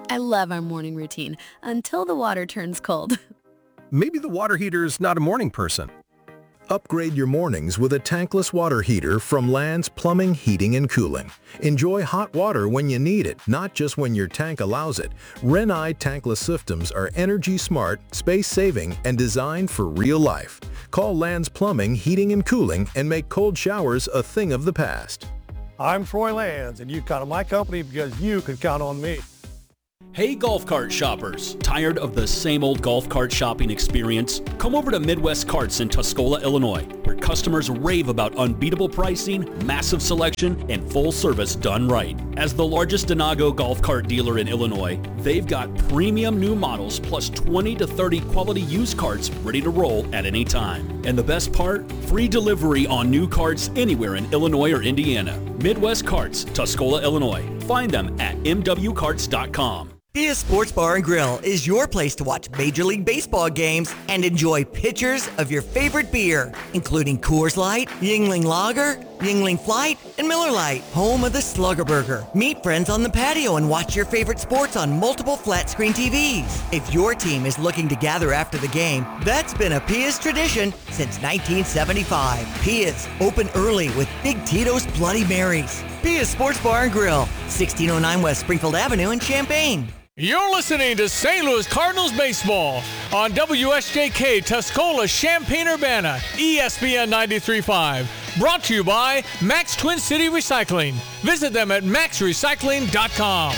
I love our morning routine until the water turns cold. Maybe the water heater's not a morning person. Upgrade your mornings with a tankless water heater from Land's Plumbing, Heating, and Cooling. Enjoy hot water when you need it, not just when your tank allows it. Renai tankless systems are energy smart, space-saving, and designed for real life. Call Land's Plumbing, Heating, and Cooling and make cold showers a thing of the past. I'm Troy Lands, and you count on my company because you can count on me. Hey golf cart shoppers, tired of the same old golf cart shopping experience? Come over to Midwest Carts in Tuscola, Illinois, where customers rave about unbeatable pricing, massive selection, and full service done right. As the largest Denago golf cart dealer in Illinois, they've got premium new models plus 20 to 30 quality used carts ready to roll at any time. And the best part? Free delivery on new carts anywhere in Illinois or Indiana. Midwest Carts, Tuscola, Illinois. Find them at mwcarts.com. Pia's Sports Bar and Grill is your place to watch Major League Baseball games and enjoy pitchers of your favorite beer, including Coors Light, Yuengling Lager, Yuengling Flight, and Miller Lite, home of the Slugger Burger. Meet friends on the patio and watch your favorite sports on multiple flat-screen TVs. If your team is looking to gather after the game, that's been a Pia's tradition since 1975. Pia's, open early with Big Tito's Bloody Marys. Pia's Sports Bar and Grill, 1609 West Springfield Avenue in Champaign. You're listening to St. Louis Cardinals baseball on WSJK Tuscola Champaign-Urbana, ESPN 93.5. Brought to you by Max Twin City Recycling. Visit them at maxrecycling.com.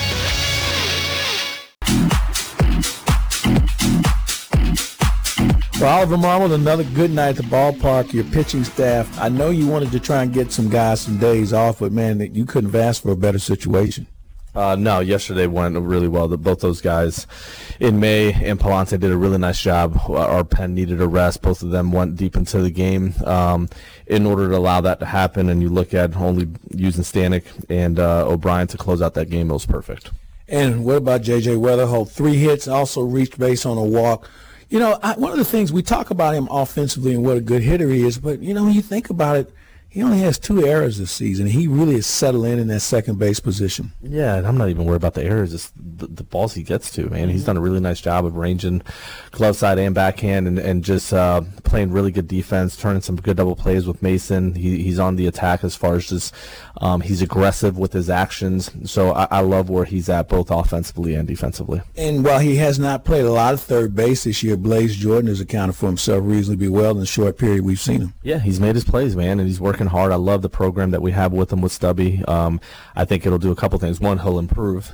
Well, Oliver Marmol, another good night at the ballpark. Your pitching staff, I know you wanted to try and get some guys some days off, but, man, you couldn't have asked for a better situation. No, yesterday went really well. Both those guys, in May and Palante, did a really nice job. Our pen needed a rest. Both of them went deep into the game. In order to allow that to happen, and you look at only using Stanek and O'Brien to close out that game, it was perfect. And what about J.J. Weatherholt? 3 hits, also reached base on a walk. You know, one of the things we talk about him offensively and what a good hitter he is, but, you know, when you think about it, he only has 2 errors this season. He really is settling in that second base position. Yeah, and I'm not even worried about the errors. It's the balls he gets to, man. He's done a really nice job of ranging glove side and backhand and just playing really good defense, turning some good double plays with Mason. He's on the attack as far as just he's aggressive with his actions. So I love where he's at both offensively and defensively. And while he has not played a lot of third base this year, Blaze Jordan has accounted for himself reasonably well in the short period we've seen him. Yeah, he's made his plays, man, and he's working hard. I love the program that we have with him with Stubby. I think it'll do a couple things. One, he'll improve,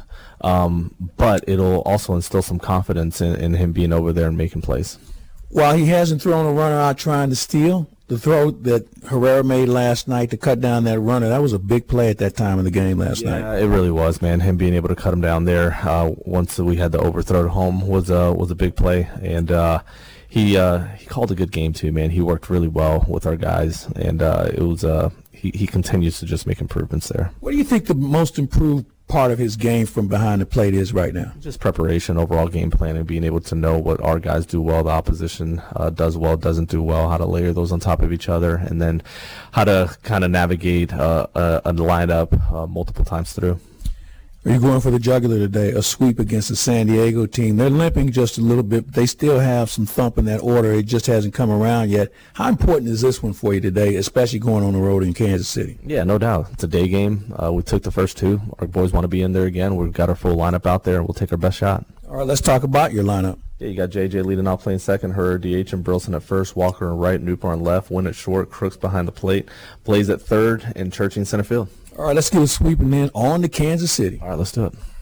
but it'll also instill some confidence in him being over there and making plays. While he hasn't thrown a runner out trying to steal, the throw that Herrera made last night to cut down that runner, that was a big play at that time of the game last night. Yeah, it really was, man. Him being able to cut him down there once we had the overthrow at home was a big play, and he called a good game too, man. He worked really well with our guys, and it was he continues to just make improvements there. What do you think the most improved part of his game from behind the plate is right now? Just preparation, overall game planning, being able to know what our guys do well, the opposition does well, doesn't do well, how to layer those on top of each other, and then how to kind of navigate a lineup multiple times through. Are you going for the jugular today? A sweep against the San Diego team. They're limping just a little bit, but they still have some thump in that order. It just hasn't come around yet. How important is this one for you today, especially going on the road in Kansas City? Yeah, no doubt. It's a day game. We took the first 2. Our boys want to be in there again. We've got our full lineup out there. We'll take our best shot. All right, let's talk about your lineup. Yeah, you got J.J. leading off playing second, Herrera DH and Burleson at first, Walker on right, Newport on left, Wynn at short, Crooks behind the plate, Blaze at third, and Churching center field. All right, let's get a sweep and then on to Kansas City. All right, let's do it.